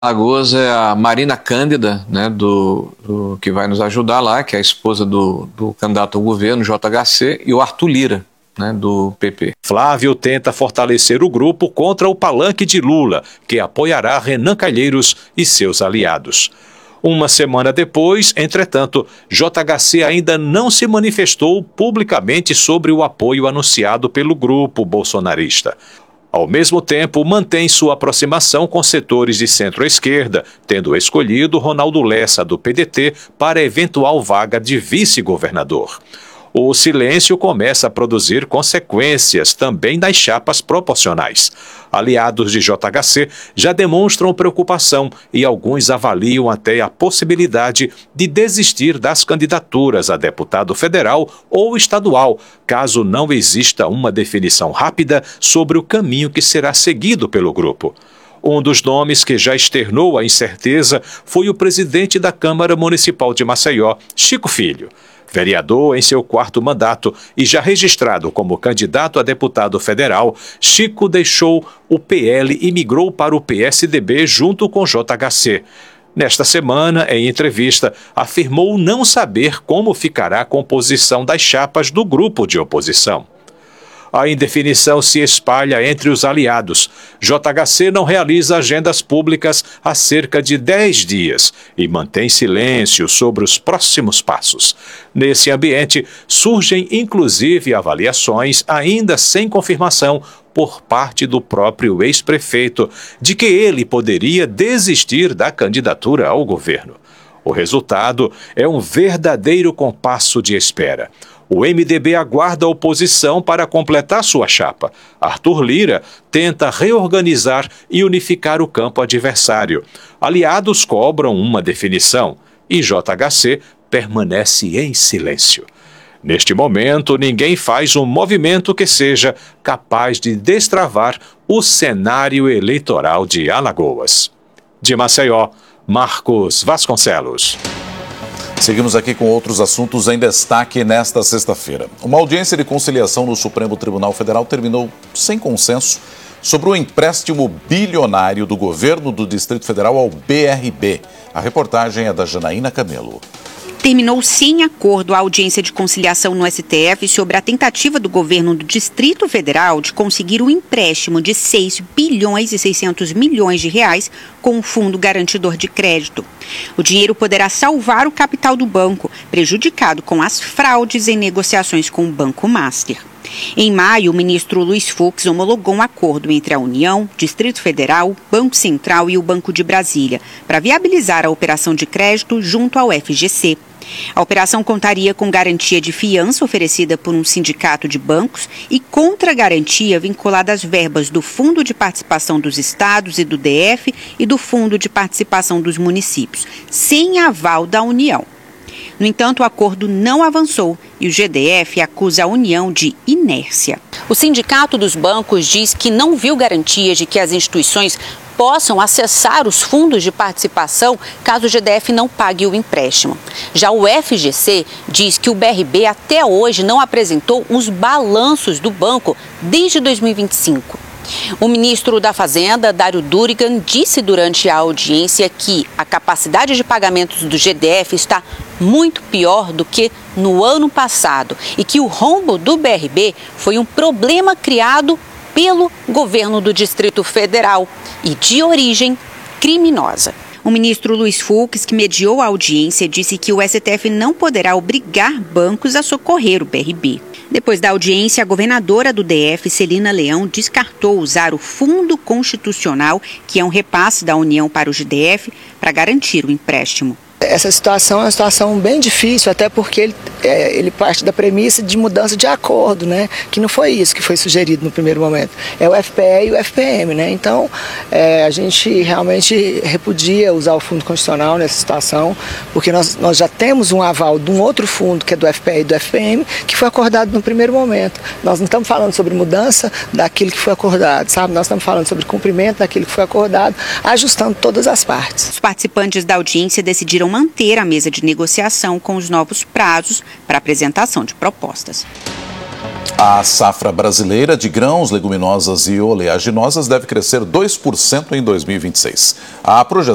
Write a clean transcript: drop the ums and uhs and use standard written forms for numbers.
Alagoas é a Marina Cândida, né, que vai nos ajudar lá, que é a esposa do candidato ao governo, JHC, e o Arthur Lira, né, do PP. Flávio tenta fortalecer o grupo contra o palanque de Lula, que apoiará Renan Calheiros e seus aliados. Uma semana depois, entretanto, JHC ainda não se manifestou publicamente sobre o apoio anunciado pelo grupo bolsonarista. Ao mesmo tempo, mantém sua aproximação com setores de centro-esquerda, tendo escolhido Ronaldo Lessa, do PDT, para a eventual vaga de vice-governador. O silêncio começa a produzir consequências também nas chapas proporcionais. Aliados de JHC já demonstram preocupação e alguns avaliam até a possibilidade de desistir das candidaturas a deputado federal ou estadual, caso não exista uma definição rápida sobre o caminho que será seguido pelo grupo. Um dos nomes que já externou a incerteza foi o presidente da Câmara Municipal de Maceió, Chico Filho. Vereador em seu 4º mandato e já registrado como candidato a deputado federal, Chico deixou o PL e migrou para o PSDB junto com JHC. Nesta semana, em entrevista, afirmou não saber como ficará a composição das chapas do grupo de oposição. A indefinição se espalha entre os aliados. JHC não realiza agendas públicas há cerca de 10 dias e mantém silêncio sobre os próximos passos. Nesse ambiente, surgem inclusive avaliações ainda sem confirmação por parte do próprio ex-prefeito de que ele poderia desistir da candidatura ao governo. O resultado é um verdadeiro compasso de espera. O MDB aguarda a oposição para completar sua chapa. Arthur Lira tenta reorganizar e unificar o campo adversário. Aliados cobram uma definição e JHC permanece em silêncio. Neste momento, ninguém faz um movimento que seja capaz de destravar o cenário eleitoral de Alagoas. De Maceió, Marcos Vasconcelos. Seguimos aqui com outros assuntos em destaque nesta sexta-feira. Uma audiência de conciliação no Supremo Tribunal Federal terminou sem consenso sobre o empréstimo bilionário do governo do Distrito Federal ao BRB. A reportagem é da Janaína Camelo. Terminou sem acordo a audiência de conciliação no STF sobre a tentativa do governo do Distrito Federal de conseguir um empréstimo de 6 bilhões e 600 milhões de reais com o Fundo Garantidor de Crédito. O dinheiro poderá salvar o capital do banco, prejudicado com as fraudes em negociações com o Banco Master. Em maio, o ministro Luiz Fux homologou um acordo entre a União, Distrito Federal, Banco Central e o Banco de Brasília para viabilizar a operação de crédito junto ao FGC. A operação contaria com garantia de fiança oferecida por um sindicato de bancos e contra-garantia vinculada às verbas do Fundo de Participação dos Estados e do DF e do Fundo de Participação dos Municípios, sem aval da União. No entanto, o acordo não avançou e o GDF acusa a União de inércia. O Sindicato dos Bancos diz que não viu garantias de que as instituições possam acessar os fundos de participação caso o GDF não pague o empréstimo. Já o FGC diz que o BRB até hoje não apresentou os balanços do banco desde 2025. O ministro da Fazenda, Dário Durigan, disse durante a audiência que a capacidade de pagamentos do GDF está muito pior do que no ano passado e que o rombo do BRB foi um problema criado pelo governo do Distrito Federal e de origem criminosa. O ministro Luiz Fux, que mediou a audiência, disse que o STF não poderá obrigar bancos a socorrer o BRB. Depois da audiência, a governadora do DF, Celina Leão, descartou usar o Fundo Constitucional, que é um repasse da União para o GDF, para garantir o empréstimo. Essa situação é uma situação bem difícil, até porque ele parte da premissa de mudança de acordo, né? Que não foi isso que foi sugerido no primeiro momento. É o FPE e o FPM, né? Então, a gente realmente repudia usar o Fundo Constitucional nessa situação, porque nós já temos um aval de um outro fundo, que é do FPE e do FPM, que foi acordado no primeiro momento. Nós não estamos falando sobre mudança daquilo que foi acordado, sabe? Nós estamos falando sobre cumprimento daquilo que foi acordado, ajustando todas as partes. Os participantes da audiência decidiram manter a mesa de negociação com os novos prazos para apresentação de propostas. A safra brasileira de grãos, leguminosas e oleaginosas deve crescer 2% em 2026. A projeção